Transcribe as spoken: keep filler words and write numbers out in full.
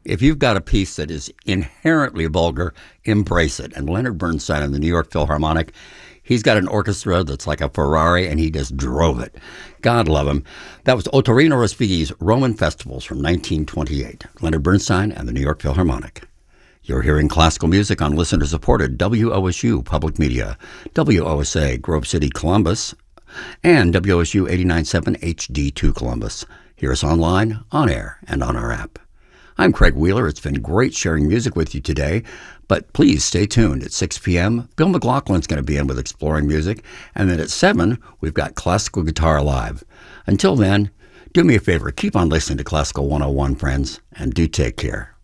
If you've got a piece that is inherently vulgar, embrace it. And Leonard Bernstein of the New York Philharmonic, he's got an orchestra that's like a Ferrari, and he just drove it. God love him. That was Ottorino Respighi's Roman Festivals from nineteen twenty-eight. Leonard Bernstein and the New York Philharmonic. You're hearing classical music on listener-supported W O S U Public Media, W O S A Grove City, Columbus, and W O S U eighty-nine point seven H D two Columbus. Hear us online, on air, and on our app. I'm Craig Wheeler. It's been great sharing music with you today, but please stay tuned. At six p.m., Bill McLaughlin's going to be in with Exploring Music, and then at seven, we've got Classical Guitar Live. Until then, do me a favor, keep on listening to Classical one oh one, friends, and do take care.